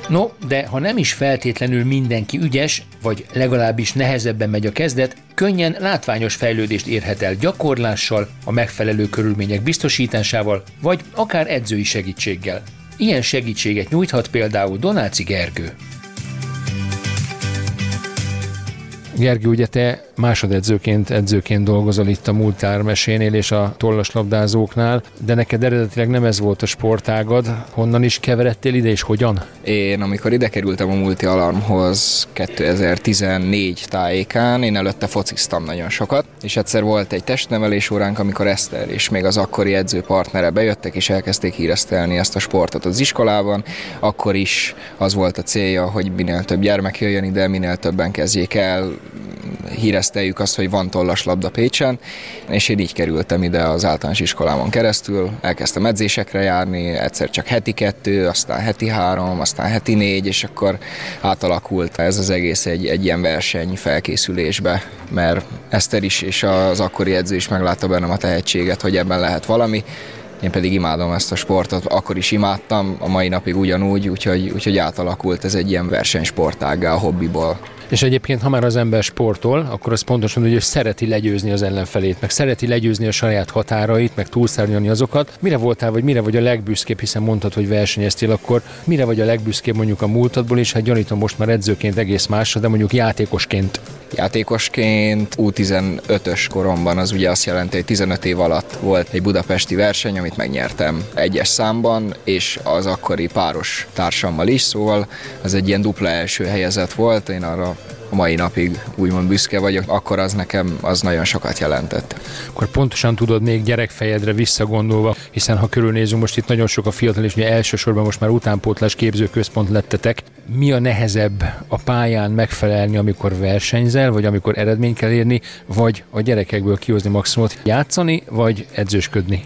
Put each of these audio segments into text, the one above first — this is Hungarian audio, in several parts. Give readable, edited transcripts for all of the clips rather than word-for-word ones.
No, de ha nem is feltétlenül mindenki ügyes, vagy legalábbis nehezebben megy a kezdet, könnyen látványos fejlődést érhet el gyakorlással, a megfelelő körülmények biztosításával, vagy akár edzői segítséggel. Ilyen segítséget nyújthat például Donáci Gergő. Gergő, ugye te edzőként dolgozol itt a Multármesénél és a tollaslabdázóknál, de neked eredetileg nem ez volt a sportágad. Honnan is keveredtél ide, és hogyan? Én, amikor ide kerültem a Multi Alarmhoz 2014 tájékán, én előtte fociztam nagyon sokat, és egyszer volt egy testnevelés óránk, amikor Eszter és még az akkori edzőpartnere bejöttek, és elkezdték híresztelni ezt a sportot az iskolában. Akkor is az volt a célja, hogy minél több gyermek jöjjön ide, minél többen kezdjék el, híreszteljük azt, hogy van tollaslabda Pécsen, és én így kerültem ide az általános iskolámon keresztül. Elkezdtem edzésekre járni, egyszer csak heti 2, aztán heti 3, aztán heti 4, és akkor átalakult ez az egész egy ilyen verseny felkészülésbe, mert Eszter is és az akkori edző is meglátta bennem a tehetséget, hogy ebben lehet valami. Én pedig imádom ezt a sportot, akkor is imádtam, a mai napig ugyanúgy, úgyhogy átalakult ez egy ilyen versenysportággá a hobbiból. És egyébként, ha már az ember sportol, akkor az pontosan, hogy ő szereti legyőzni az ellenfelét, meg szereti legyőzni a saját határait, meg túlszárnyalni azokat. Mire voltál, vagy mire vagy a legbüszkébb, hiszen mondtad, hogy versenyeztél, akkor mire vagy a legbüszkébb mondjuk a múltadból, és hát gyanítom most már edzőként egész másra, de mondjuk játékosként. Játékosként U15-ös koromban az ugye azt jelenti, hogy 15 év alatt volt egy budapesti verseny, amit megnyertem egyes számban, és az akkori páros társammal is, szóval az egy ilyen dupla első helyezett volt, én arra a mai napig úgymond büszke vagyok, akkor az nekem az nagyon sokat jelentett. Akkor pontosan tudod még gyerekfejedre visszagondolva, hiszen ha körülnézünk, most itt nagyon sok a fiatal, és ugye elsősorban most már utánpótlás képzőközpont lettetek. Mi a nehezebb a pályán megfelelni, amikor versenyzel, vagy amikor eredményt kell érni, vagy a gyerekekből kihozni maximumot, játszani, vagy edzősködni?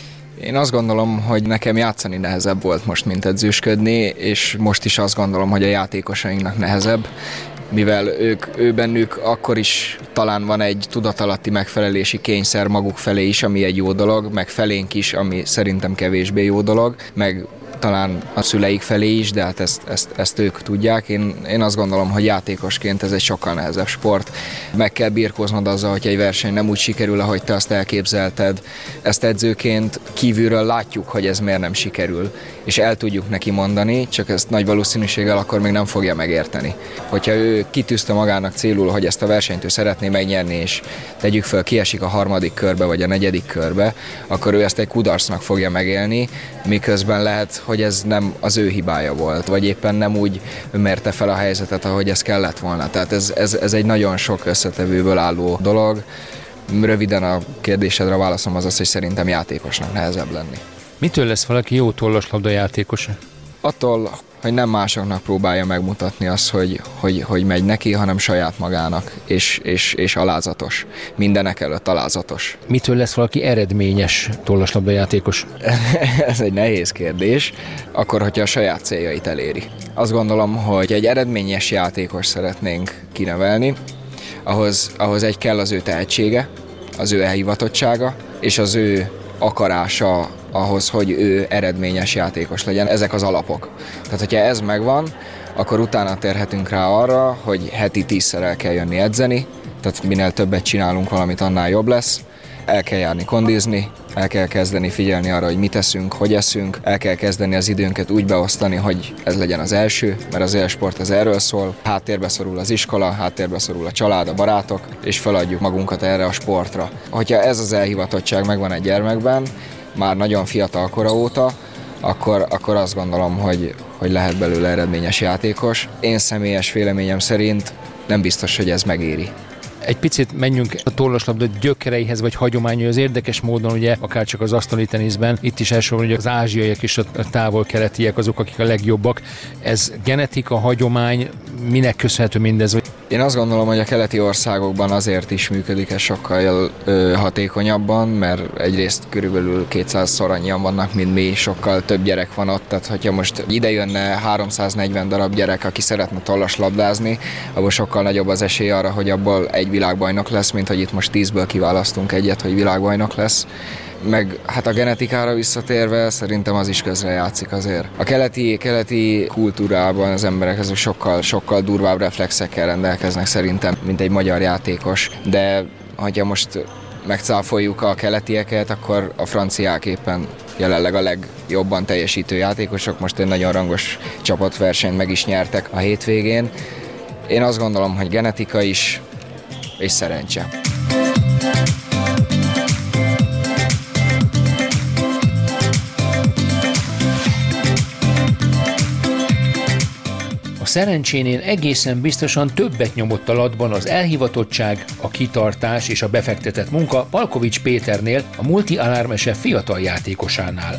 Én azt gondolom, hogy nekem játszani nehezebb volt most, mint edzősködni, és most is azt gondolom, hogy a játékosainknak nehezebb, mivel ő bennük akkor is talán van egy tudatalatti megfelelési kényszer maguk felé is, ami egy jó dolog, meg felénk is, ami szerintem kevésbé jó dolog, meg talán a szüleik felé is, de hát ezt ők tudják. Én azt gondolom, hogy játékosként ez egy sokkal nehezebb sport. Meg kell birkóznod azzal, hogy egy verseny nem úgy sikerül, ahogy te azt elképzelted. Ezt edzőként kívülről látjuk, hogy ez miért nem sikerül, és el tudjuk neki mondani, csak ezt nagy valószínűséggel akkor még nem fogja megérteni. Hogyha ő kitűzte magának célul, hogy ezt a versenyt ő szeretné megnyerni, és tegyük föl, kiesik a 3. körbe vagy a 4. körbe, akkor ő ezt egy kudarcnak fogja megélni, miközben lehet, hogy ez nem az ő hibája volt, vagy éppen nem úgy mérte fel a helyzetet, ahogy ez kellett volna. Tehát ez egy nagyon sok összetevőből álló dolog. Röviden a kérdésedre a válaszom az, hogy szerintem játékosnak nehezebb lenni. Mitől lesz valaki jó tollaslabda játékos? Attól, hogy nem másoknak próbálja megmutatni azt, hogy megy neki, hanem saját magának, és alázatos. Mindenek előtt alázatos. Mitől lesz valaki eredményes tollaslabda játékos? Ez egy nehéz kérdés. Akkor, hogyha a saját céljait eléri. Azt gondolom, hogy egy eredményes játékos szeretnénk kinevelni, ahhoz egy kell az ő tehetsége, az ő elhivatottsága, és az ő akarása ahhoz, hogy ő eredményes játékos legyen. Ezek az alapok. Tehát, hogyha ez megvan, akkor utána térhetünk rá arra, hogy heti 10-szer el kell jönni edzeni, tehát minél többet csinálunk valamit, annál jobb lesz. El kell járni kondizni, el kell kezdeni figyelni arra, hogy mit eszünk, hogy eszünk, el kell kezdeni az időnket úgy beosztani, hogy ez legyen az első, mert az élsport az erről szól. Háttérbe szorul az iskola, háttérbe szorul a család, a barátok, és feladjuk magunkat erre a sportra. Hogyha ez az elhivatottság megvan egy gyermekben, már nagyon fiatal kora óta, akkor azt gondolom, hogy lehet belőle eredményes játékos. Én személyes véleményem szerint nem biztos, hogy ez megéri. Egy picit menjünk a tollaslabda gyökereihez, vagy hagyományhoz. Érdekes módon, ugye, akár csak az asztali teniszben, itt is elsősorban ugye az ázsiaiak és a távol-keletiek azok, akik a legjobbak. Ez genetika, hagyomány, minek köszönhető mindez? Én azt gondolom, hogy a keleti országokban azért is működik ez sokkal hatékonyabban, mert egyrészt körülbelül 200-szor annyian vannak, mint mi, sokkal több gyerek van ott, tehát hogyha most ide jönne 340 darab gyerek, aki szeretne tollaslabdázni, abból sokkal nagyobb az esély arra, hogy abból egy világbajnok lesz, mint hogy itt most 10-ből kiválasztunk egyet, hogy világbajnok lesz. meg hát a genetikára visszatérve szerintem az is közrejátszik azért. A keleti kultúrában az emberek azok sokkal durvább reflexekkel rendelkeznek szerintem, mint egy magyar játékos, de ha most megcáfoljuk a keletieket, akkor a franciák éppen jelenleg a legjobban teljesítő játékosok, most egy nagyon rangos csapatversenyt meg is nyertek a hétvégén. Én azt gondolom, hogy genetika is, és szerencse. A szerencsénél egészen biztosan többet nyomott a latban az elhivatottság, a kitartás és a befektetett munka Palkovics Péternél, a Multi Alarm SF fiatal játékosánál.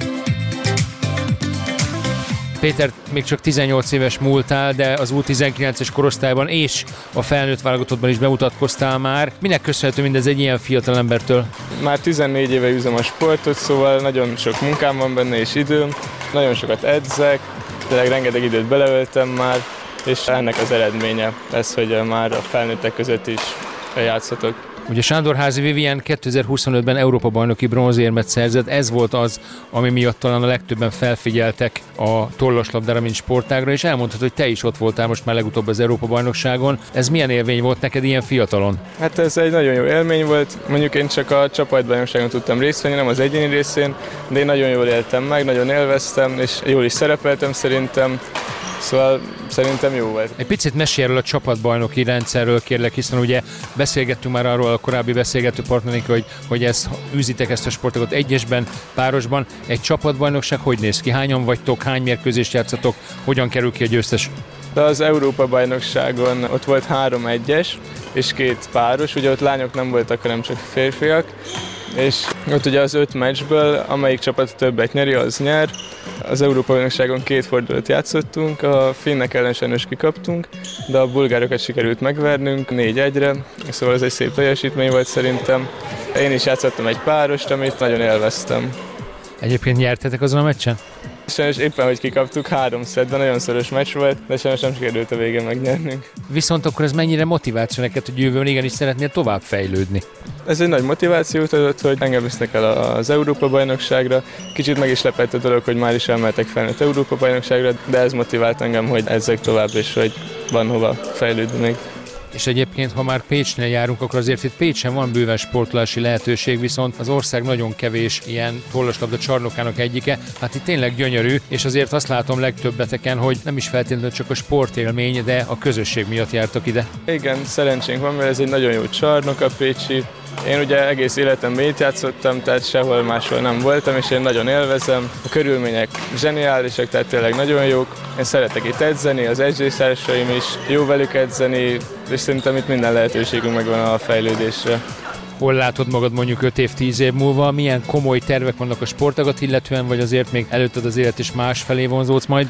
Péter, még csak 18 éves múltál, de az U19-es korosztályban és a felnőtt válogatottban is bemutatkoztál már. Minek köszönhető mindez egy ilyen fiatal embertől? Már 14 éve üzem a sportot, szóval nagyon sok munkám van benne és időm. Nagyon sokat edzek, tényleg rengeteg időt beleöltem már, és ennek az eredménye ez, hogy már a felnőttek között is játszhatok. Ugye Sándorházy Vivien 2025-ben Európa-bajnoki bronzérmet szerzett, ez volt az, ami miatt talán a legtöbben felfigyeltek a tollaslabdára, mint sportágra, és elmondhatod, hogy te is ott voltál most már legutóbb az Európa-bajnokságon. Ez milyen élmény volt neked ilyen fiatalon? Hát ez egy nagyon jó élmény volt, mondjuk én csak a csapatbajnokságon tudtam részt venni, nem az egyéni részén, de én nagyon jól éltem meg, nagyon élveztem, és jól is szerepeltem szerintem. Szóval szerintem jó volt. Egy picit mesélj erről a csapatbajnoki rendszerről, kérlek, hiszen ugye beszélgettünk már arról a korábbi beszélgető partnerénkkel, hogy űzitek ezt a sportot egyesben, párosban. Egy csapatbajnokság hogy néz ki? Hányan vagytok, hány mérkőzést játszatok, hogyan kerül ki a győztes? De az Európa-bajnokságon ott volt 3 egyes és 2 páros, ugye ott lányok nem voltak, hanem csak férfiak, és ott ugye az 5 meccsből, amelyik csapat többet nyeri, az nyer. Az Európa-bajnokságon 2 fordulót játszottunk, a finnek ellen sajnos kikaptunk, de a bulgárokat sikerült megvernünk 4-1-re, szóval ez egy szép teljesítmény volt szerintem. Én is játszottam egy párost, amit nagyon élveztem. Egyébként nyertetek azon a meccsen? Sajnos éppen, hogy kikaptuk 3 szettben, nagyon szoros meccs volt, de sajnos nem sikerült a végén megnyernünk. Viszont akkor ez mennyire motiváció neked, hogy jövőn igenis szeretnél tovább fejlődni? Ez egy nagy motivációt adott, hogy engem visznek el az Európa-bajnokságra. Kicsit meg is lepett a dolog, hogy már is elmehetek felnőtt Európa-bajnokságra, de ez motivált engem, hogy edzek tovább, és hogy van hova fejlődni még. És egyébként, ha már Pécsnél járunk, akkor azért itt Pécsen van bőven sportolási lehetőség, viszont az ország nagyon kevés ilyen tollaslabda csarnokának egyike. Hát itt tényleg gyönyörű, és azért azt látom legtöbbeteken, hogy nem is feltétlenül csak a sportélmény, de a közösség miatt jártok ide. Igen, szerencsénk van, mert ez egy nagyon jó csarnok a pécsi. Én ugye egész életemben itt játszottam, tehát sehol máshol nem voltam, és én nagyon élvezem. A körülmények zseniálisak, tehát tényleg nagyon jók. Én szeretek itt edzeni, az edzőtársaim is, jó velük edzeni, és szerintem itt minden lehetőségünk megvan a fejlődésre. Hol látod magad mondjuk 5 év, 10 év múlva? Milyen komoly tervek vannak a sportagat illetően, vagy azért még előtted az élet is más felé vonzódsz majd?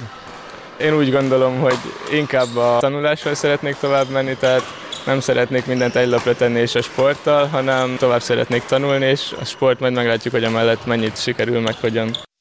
Én úgy gondolom, hogy inkább a tanulással szeretnék tovább menni, tehát nem szeretnék mindent egy lapra tenni és a sporttal, hanem tovább szeretnék tanulni, és a sport majd meglátjuk, hogy emellett mennyit sikerül, meg hogyan.